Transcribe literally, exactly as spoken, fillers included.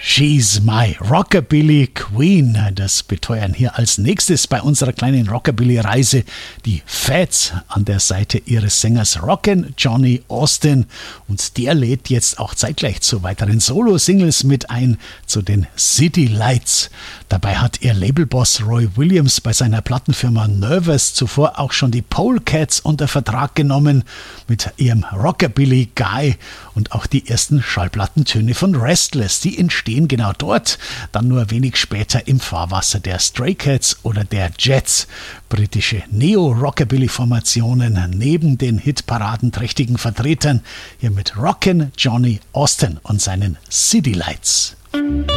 She's my Rockabilly Queen. Das beteuern hier als nächstes bei unserer kleinen Rockabilly-Reise die Fats an der Seite ihres Sängers Rockin' Johnny Austin. Und der lädt jetzt auch zeitgleich zu weiteren Solo-Singles mit ein, zu den City Lights. Dabei hat ihr Labelboss Roy Williams bei seiner Plattenfirma Nervous zuvor auch schon die Polecats unter Vertrag genommen mit ihrem Rockabilly Guy und auch die ersten Schallplattentöne von Restless, die entstehen genau dort, dann nur wenig später im Fahrwasser der Stray Cats oder der Jets. Britische Neo-Rockabilly-Formationen neben den hitparadenträchtigen Vertretern, hier mit Rockin' Johnny Austin und seinen City Lights.